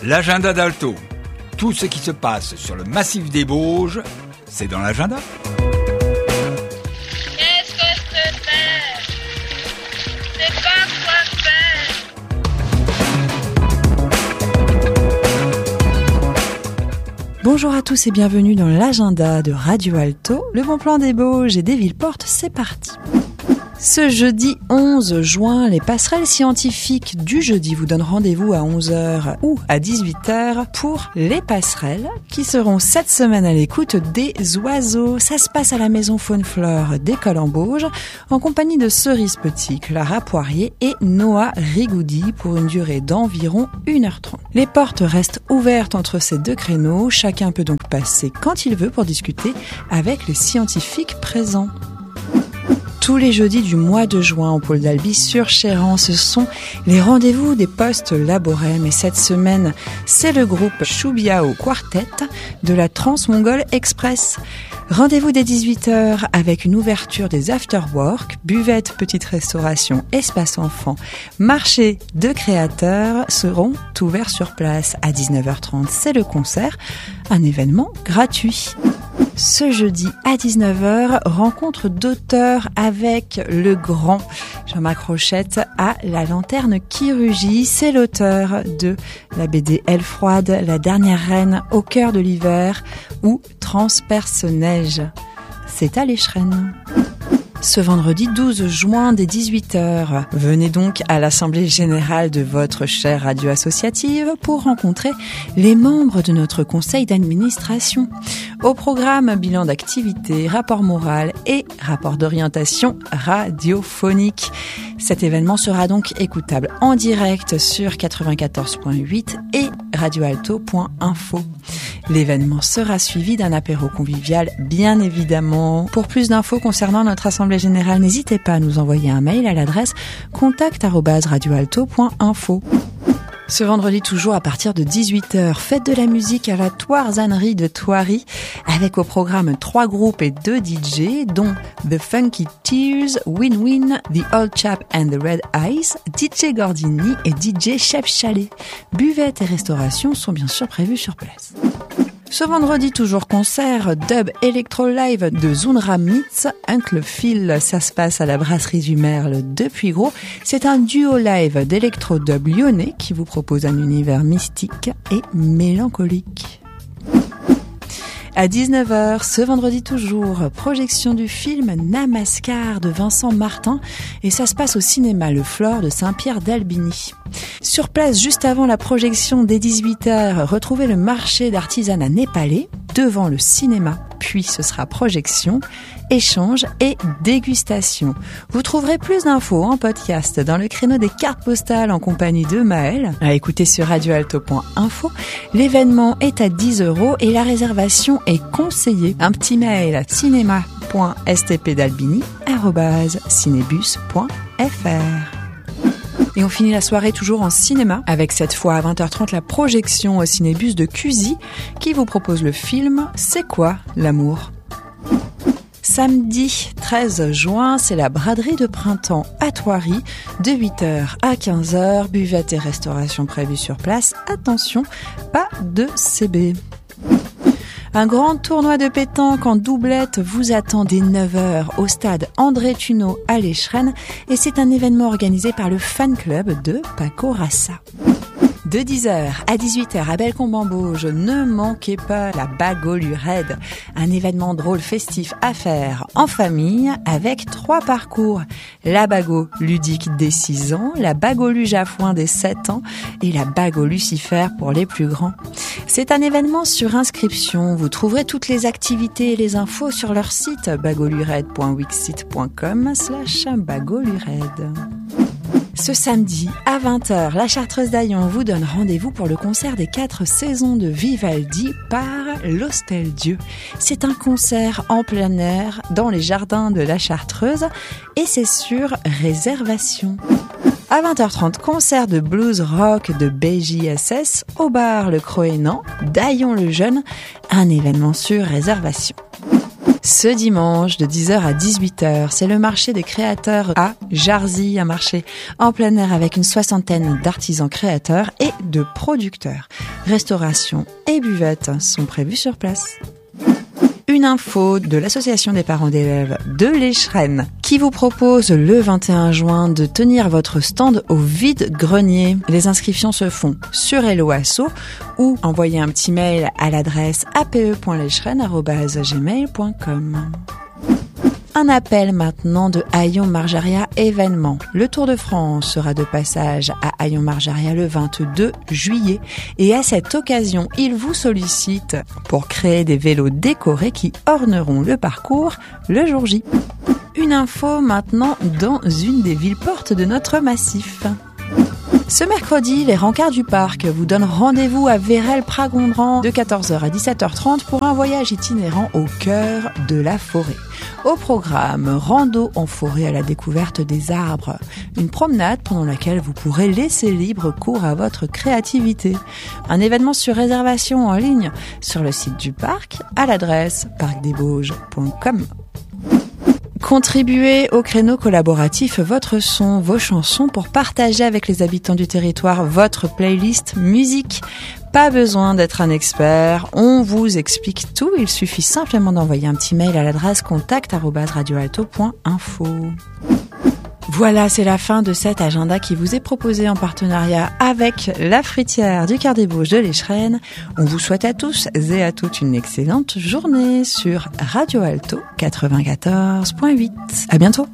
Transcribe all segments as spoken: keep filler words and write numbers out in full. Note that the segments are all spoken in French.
L'agenda d'Alto. Tout ce qui se passe sur le massif des Bauges, c'est dans l'agenda. Qu'est-ce que je peux faire? Je sais pas quoi faire. Bonjour à tous et bienvenue dans l'agenda de Radio Alto. Le bon plan des Bauges et des Villeportes, c'est parti. Ce jeudi onze juin, les passerelles scientifiques du jeudi vous donnent rendez-vous à onze heures ou à dix-huit heures pour les passerelles qui seront cette semaine à l'écoute des oiseaux. Ça se passe à la maison Faune-Flore d'École en Bauges en compagnie de Cerise Petit, Clara Poirier et Noah Rigoudi pour une durée d'environ une heure trente. Les portes restent ouvertes entre ces deux créneaux. Chacun peut donc passer quand il veut pour discuter avec les scientifiques présents. Tous les jeudis du mois de juin au pôle d'Albi sur Chéran, ce sont les rendez-vous des postes Laborem. Et cette semaine, c'est le groupe Choubiao Quartet de la Trans-Mongol Express. Rendez-vous dès dix-huit heures avec une ouverture des after-work, buvette, petite restauration, espace enfant, marché de créateurs seront ouverts sur place. À dix-neuf heures trente, c'est le concert, un événement gratuit. Ce jeudi à dix-neuf heures, rencontre d'auteurs avec le grand Jean-Marc Rochette à la Lanterne Chirurgie. C'est l'auteur de la B D Elle froide, La dernière reine, Au cœur de l'hiver ou Transperce neige. C'est à l'Écheren. Ce vendredi douze juin dès dix-huit heures, venez donc à l'Assemblée Générale de votre chère radio associative pour rencontrer les membres de notre conseil d'administration. Au programme, bilan d'activité, rapport moral et rapport d'orientation radiophonique. Cet événement sera donc écoutable en direct sur quatre-vingt-quatorze point huit et radioalto point info. L'événement sera suivi d'un apéro convivial, bien évidemment. Pour plus d'infos concernant notre Assemblée Générale, n'hésitez pas à nous envoyer un mail à l'adresse contact arobase radioalto point info. Ce vendredi, toujours à partir de dix-huit heures, fête de la musique à la Thoirzannerie de Thoiry, avec au programme trois groupes et deux D J, dont The Funky Tears, Win Win, The Old Chap and the Red Eyes, D J Gordini et D J Chef Chalet. Buvettes et restauration sont bien sûr prévus sur place. Ce vendredi, toujours concert dub Electro Live de Zunra Mitz, Uncle Phil. Ça se passe à la brasserie du Merle de Puygros. C'est un duo live d'électro dub lyonnais qui vous propose un univers mystique et mélancolique. À dix-neuf heures, ce vendredi toujours, projection du film Namaskar de Vincent Martin et ça se passe au cinéma Le Flore de Saint-Pierre d'Albigny. Sur place, juste avant la projection dès dix-huit heures, retrouvez le marché d'artisanat népalais devant le cinéma. Puis ce sera projection, échange et dégustation. Vous trouverez plus d'infos en podcast dans le créneau des cartes postales en compagnie de Maël, à écouter sur radioalto point info. L'événement est à dix euros et la réservation est conseillée. Un petit mail à cinéma point s t p d'albini arobase cinébus point f r. Et on finit la soirée toujours en cinéma, avec cette fois à vingt heures trente la projection au cinébus de Cusy, qui vous propose le film « C'est quoi l'amour ?» Samedi treize juin, c'est la braderie de printemps à Thoiry, de huit heures à quinze heures, buvette et restauration prévues sur place. Attention, pas de C B. Un grand tournoi de pétanque en doublette vous attend dès neuf heures au stade André Tuneau à l'Écheren et c'est un événement organisé par le fan club de Paco Rassa. De dix heures à dix-huit heures à Bellecombe-en-Bauges, ne manquez pas la Bagolurède, un événement drôle festif à faire en famille avec trois parcours. La Bago ludique des six ans, la Bagolu Jafouin des sept ans et la Bago Lucifer pour les plus grands. C'est un événement sur inscription. Vous trouverez toutes les activités et les infos sur leur site bagolurède point wixsite point com slash bagolurède. Ce samedi, à vingt heures, la Chartreuse d'Aillon vous donne rendez-vous pour le concert des quatre saisons de Vivaldi par l'Hostel Dieu. C'est un concert en plein air dans les jardins de la Chartreuse et c'est sur réservation. À vingt heures trente, concert de blues rock de B J S S au bar Le Croénan d'Aillon le Jeune, un événement sur réservation. Ce dimanche de dix heures à dix-huit heures, c'est le marché des créateurs à Jarzy, un marché en plein air avec une soixantaine d'artisans créateurs et de producteurs. Restauration et buvette sont prévus sur place. Une info de l'association des parents d'élèves de l'Échrennes qui vous propose le vingt et un juin de tenir votre stand au vide-grenier. Les inscriptions se font sur Hello Asso ou envoyez un petit mail à l'adresse a p e point leschrennes arobase gmail point com. Un appel maintenant de Hayon Marjaria événement. Le Tour de France sera de passage à Hayon Marjaria le vingt-deux juillet et à cette occasion, il vous sollicite pour créer des vélos décorés qui orneront le parcours le jour J. Une info maintenant dans une des villes portes de notre massif. Ce mercredi, les rencarts du parc vous donnent rendez-vous à Vérel-Pragondran de quatorze heures à dix-sept heures trente pour un voyage itinérant au cœur de la forêt. Au programme, rando en forêt à la découverte des arbres. Une promenade pendant laquelle vous pourrez laisser libre cours à votre créativité. Un événement sur réservation en ligne sur le site du parc à l'adresse parc des bauges point com. Contribuez au créneau collaboratif Votre Son, vos chansons pour partager avec les habitants du territoire votre playlist musique. Pas besoin d'être un expert, on vous explique tout, il suffit simplement d'envoyer un petit mail à l'adresse contact arobase radioalto point info. Voilà, c'est la fin de cet agenda qui vous est proposé en partenariat avec la fruitière du Quart des Bauges de l'Échrennes. On vous souhaite à tous et à toutes une excellente journée sur Radio Alto quatre-vingt-quatorze point huit. À bientôt.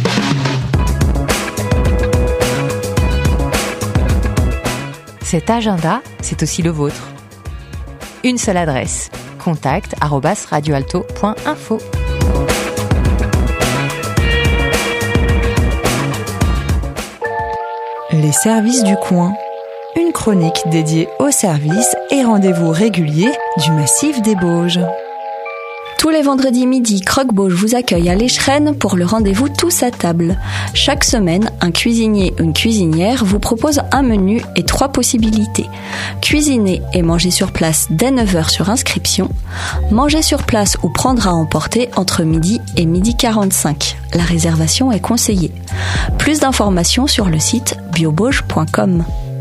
Cet agenda, c'est aussi le vôtre. Une seule adresse, contact arobase radioalto point info. Les services du coin. Une chronique dédiée aux services et rendez-vous réguliers du massif des Bauges. Tous les vendredis midi, Croque-Bauge vous accueille à l'Échrennes pour le rendez-vous Tous à table. Chaque semaine, un cuisinier ou une cuisinière vous propose un menu et trois possibilités. Cuisiner et manger sur place dès neuf heures sur inscription. Manger sur place ou prendre à emporter entre midi et midi quarante-cinq. La réservation est conseillée. Plus d'informations sur le site biobauge point com.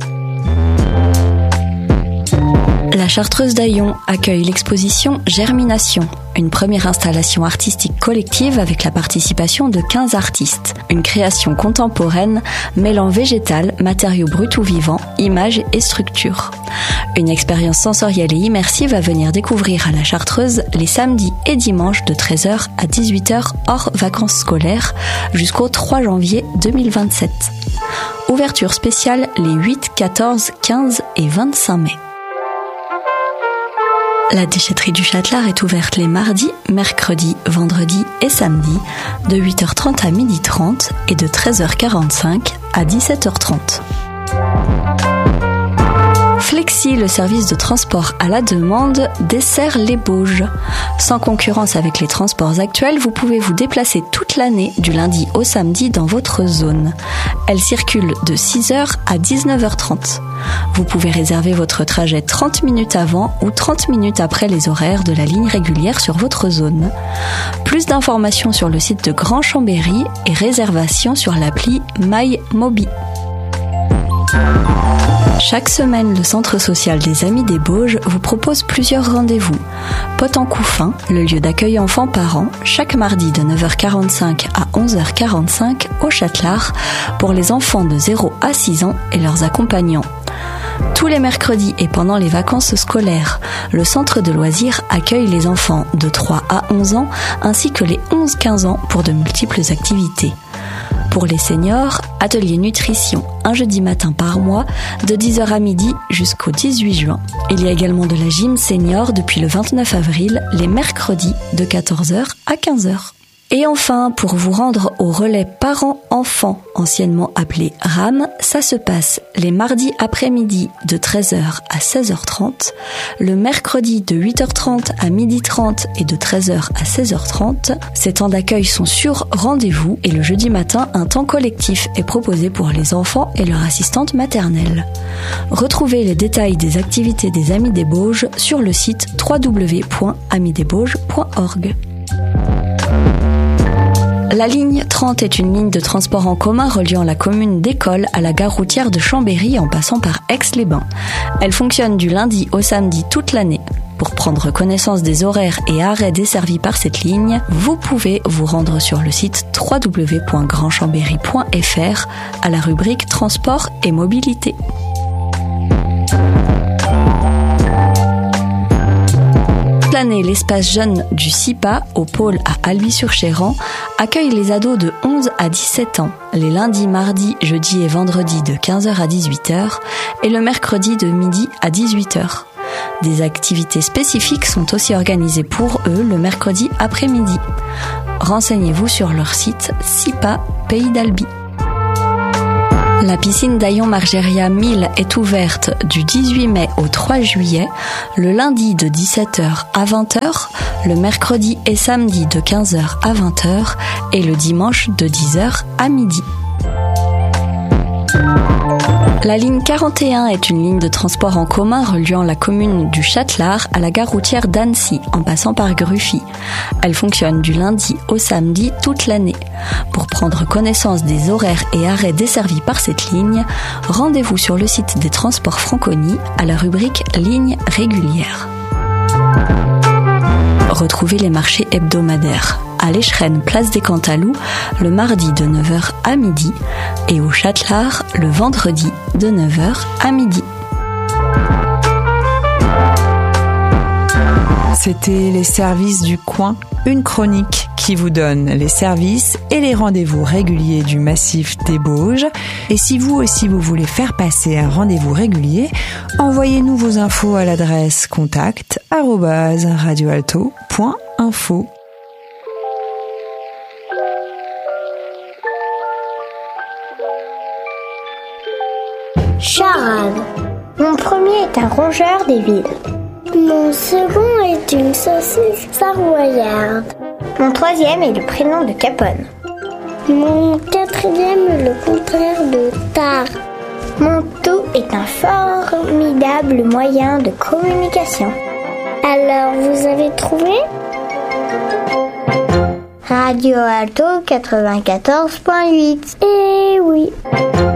La Chartreuse d'Hayon accueille l'exposition Germination, une première installation artistique collective avec la participation de quinze artistes. Une création contemporaine mêlant végétal, matériaux bruts ou vivants, images et structures. Une expérience sensorielle et immersive à venir découvrir à la Chartreuse les samedis et dimanches de treize heures à dix-huit heures hors vacances scolaires jusqu'au trois janvier deux mille vingt-sept. Ouverture spéciale les huit, quatorze, quinze et vingt-cinq mai. La déchetterie du Châtelard est ouverte les mardis, mercredis, vendredis et samedis de huit heures trente à midi trente et de treize heures quarante-cinq à dix-sept heures trente. Flexi, le service de transport à la demande, dessert les Bauges. Sans concurrence avec les transports actuels, vous pouvez vous déplacer toute l'année du lundi au samedi dans votre zone. Elle circule de six heures à dix-neuf heures trente. Vous pouvez réserver votre trajet trente minutes avant ou trente minutes après les horaires de la ligne régulière sur votre zone. Plus d'informations sur le site de Grand Chambéry et réservations sur l'appli MyMobi. Chaque semaine, le Centre social des Amis des Bauges vous propose plusieurs rendez-vous. Pot-en-Couffin, le lieu d'accueil enfants-parents, chaque mardi de neuf heures quarante-cinq à onze heures quarante-cinq au Châtelard pour les enfants de zéro à six ans et leurs accompagnants. Tous les mercredis et pendant les vacances scolaires, le centre de loisirs accueille les enfants de trois à onze ans ainsi que les onze à quinze ans pour de multiples activités. Pour les seniors, atelier nutrition, un jeudi matin par mois, de dix heures à midi jusqu'au dix-huit juin. Il y a également de la gym senior depuis le vingt-neuf avril, les mercredis de quatorze heures à quinze heures. Et enfin, pour vous rendre au relais parents-enfants, anciennement appelé R A M, ça se passe les mardis après-midi de treize heures à seize heures trente, le mercredi de huit heures trente à midi trente et de treize heures à seize heures trente. Ces temps d'accueil sont sur rendez-vous et le jeudi matin, un temps collectif est proposé pour les enfants et leur assistante maternelle. Retrouvez les détails des activités des Amis des Bauges sur le site w w w point amis des bauges point org. La ligne trente est une ligne de transport en commun reliant la commune d'École à la gare routière de Chambéry en passant par Aix-les-Bains. Elle fonctionne du lundi au samedi toute l'année. Pour prendre connaissance des horaires et arrêts desservis par cette ligne, vous pouvez vous rendre sur le site w w w point grand chambéry point f r à la rubrique Transport et mobilité. Toute l'année, l'espace jeune du C I P A au pôle à Alby-sur-Chéran accueille les ados de onze à dix-sept ans, les lundis, mardis, jeudis et vendredis de quinze heures à dix-huit heures et le mercredi de midi à dix-huit heures. Des activités spécifiques sont aussi organisées pour eux le mercredi après-midi. Renseignez-vous sur leur site C I P A Pays d'Alby. La piscine d'Aillon-Margéria mille est ouverte du dix-huit mai au trois juillet, le lundi de dix-sept heures à vingt heures, le mercredi et samedi de quinze heures à vingt heures et le dimanche de dix heures à midi. La ligne quarante et un est une ligne de transport en commun reliant la commune du Châtelard à la gare routière d'Annecy en passant par Gruffy. Elle fonctionne du lundi au samedi toute l'année. Pour prendre connaissance des horaires et arrêts desservis par cette ligne, rendez-vous sur le site des Transports Franconie à la rubrique Lignes régulières. Retrouvez les marchés hebdomadaires à l'Écheren, place des Cantalous, le mardi de neuf heures à midi et au Châtelard le vendredi de neuf heures à midi. C'était les services du coin, une chronique qui vous donne les services et les rendez-vous réguliers du massif des Bauges. Et si vous aussi vous voulez faire passer un rendez-vous régulier, envoyez-nous vos infos à l'adresse contact arobase radioalto point info. Charade. Mon premier est un rongeur des villes. Mon second est une saucisse savoyarde. Mon troisième est le prénom de Capone. Mon quatrième est le contraire de tard. Mon tout est un formidable moyen de communication. Alors, vous avez trouvé ? Radio Alto quatre-vingt-quatorze point huit. Eh oui.